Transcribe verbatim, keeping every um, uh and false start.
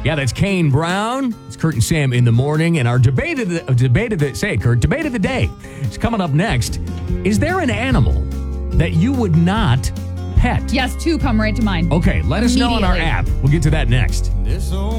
Yeah, that's Kane Brown. It's Kurt and Sam in the morning. And our debate of the, uh, debate of the, say it, Kurt, debate of the day is coming up next. Is there an animal that you would not pet? Yes, two come right to mind. Okay, let us know on our app. We'll get to that next.